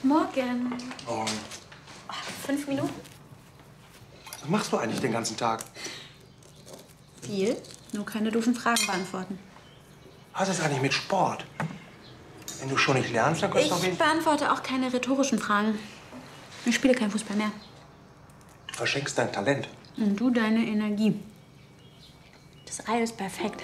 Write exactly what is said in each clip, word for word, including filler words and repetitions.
Morgen. Oh. Oh, fünf Minuten? Was machst du eigentlich den ganzen Tag? Viel. Nur keine doofen Fragen beantworten. Was ist eigentlich mit Sport? Wenn du schon nicht lernst, dann kannst du doch Ich wenigstens... beantworte auch keine rhetorischen Fragen. Ich spiele kein Fußball mehr. Du verschenkst dein Talent. Und du deine Energie. Das Ei ist perfekt.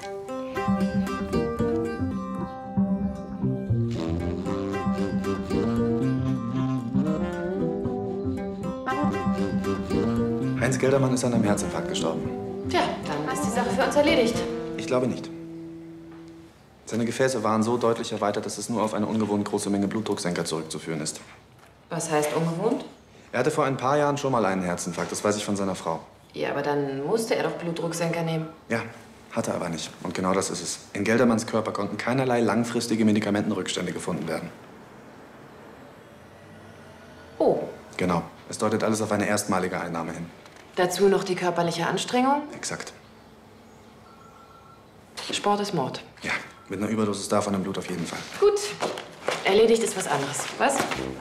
Heinz Geldermann ist an einem Herzinfarkt gestorben. Tja, dann ist die Sache für uns erledigt. Ich glaube nicht. Seine Gefäße waren so deutlich erweitert, dass es nur auf eine ungewohnt große Menge Blutdrucksenker zurückzuführen ist. Was heißt ungewohnt? Er hatte vor ein paar Jahren schon mal einen Herzinfarkt, das weiß ich von seiner Frau. Ja, aber dann musste er doch Blutdrucksenker nehmen. Ja, hat er aber nicht. Und genau das ist es. In Geldermanns Körper konnten keinerlei langfristige Medikamentenrückstände gefunden werden. Oh. Genau. Es deutet alles auf eine erstmalige Einnahme hin. Dazu noch die körperliche Anstrengung. Exakt. Sport ist Mord. Ja, mit einer Überdosis davon im Blut auf jeden Fall. Gut. Erledigt ist was anderes. Was?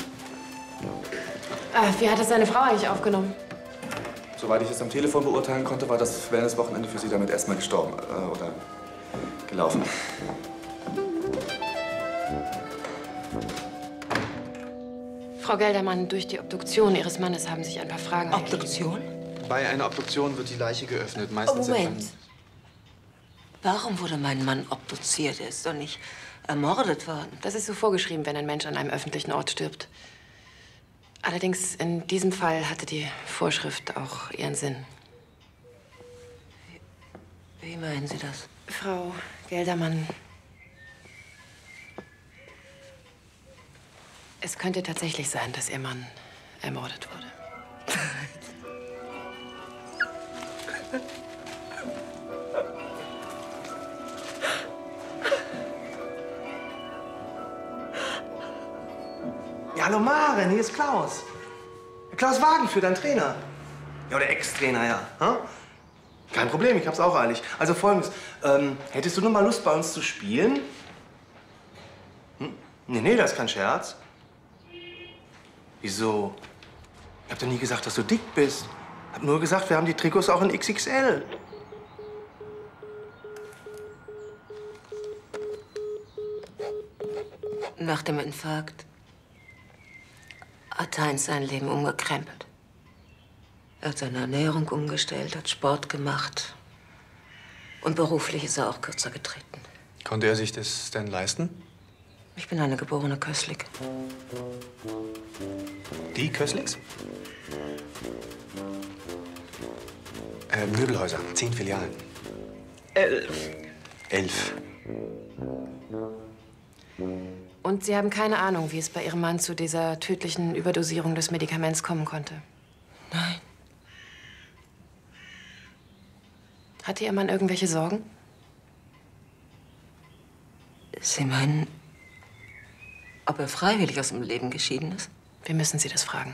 Ah, wie hat es seine Frau eigentlich aufgenommen? Soweit ich es am Telefon beurteilen konnte, war das Wellnesswochenende für sie damit erstmal gestorben. Äh, oder gelaufen. Frau Geldermann, durch die Obduktion Ihres Mannes haben sich ein paar Fragen ergeben. Obduktion? Bei einer Obduktion wird die Leiche geöffnet. Oh, Meistens Moment. Warum wurde mein Mann obduziert? Er ist doch nicht ermordet worden. Das ist so vorgeschrieben, wenn ein Mensch an einem öffentlichen Ort stirbt. Allerdings, in diesem Fall hatte die Vorschrift auch ihren Sinn. Wie, wie meinen Sie das? Frau Geldermann, es könnte tatsächlich sein, dass Ihr Mann ermordet wurde. Ja, hallo Maren, hier ist Klaus. Klaus Wagenführ, dein Trainer. Ja, oder Ex-Trainer, ja. Hm? Kein Problem, ich hab's auch eilig. Also folgendes, ähm, hättest du noch mal Lust, bei uns zu spielen? Hm? Nee, nee, das ist kein Scherz. Wieso? Ich hab doch nie gesagt, dass du dick bist. Ich hab nur gesagt, wir haben die Trikots auch in X X L. Nach dem Infarkt hat Heinz sein Leben umgekrempelt. Er hat seine Ernährung umgestellt, hat Sport gemacht. Und beruflich ist er auch kürzer getreten. Konnte er sich das denn leisten? Ich bin eine geborene Köstlik. Die Köstliks? Äh, Möbelhäuser, zehn Filialen. Elf. Elf. Und Sie haben keine Ahnung, wie es bei Ihrem Mann zu dieser tödlichen Überdosierung des Medikaments kommen konnte? Nein. Hatte Ihr Mann irgendwelche Sorgen? Sie meinen, ob er freiwillig aus dem Leben geschieden ist? Wir müssen Sie das fragen.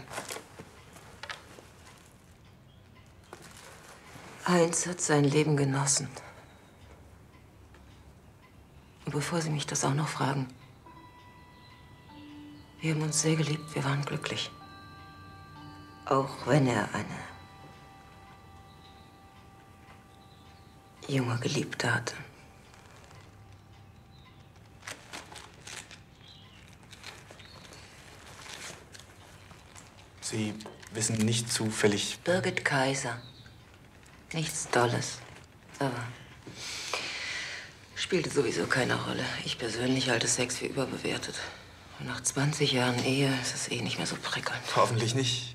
Heinz hat sein Leben genossen. Und bevor Sie mich das auch noch fragen, wir haben uns sehr geliebt, wir waren glücklich. Auch wenn er eine junge Geliebte hatte. Sie wissen nicht zufällig... Birgit Kaiser. Nichts Dolles. Aber spielte sowieso keine Rolle. Ich persönlich halte Sex für überbewertet. Und nach zwanzig Jahren Ehe ist es eh nicht mehr so prickelnd. Hoffentlich nicht.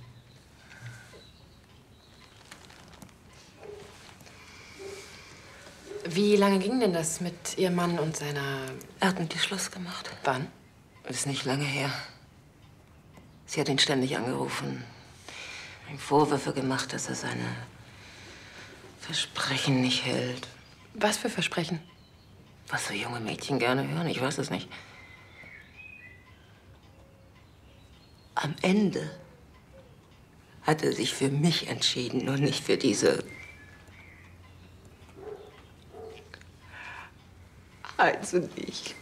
Wie lange ging denn das mit Ihrem Mann und seiner... Er hat mit ihr Schluss gemacht. Wann? Das ist nicht lange her. Sie hat ihn ständig angerufen, ihm Vorwürfe gemacht, dass er seine Versprechen nicht hält. Was für Versprechen? Was so junge Mädchen gerne hören, ich weiß es nicht. Am Ende hat er sich für mich entschieden und nicht für diese... Heinz und ich.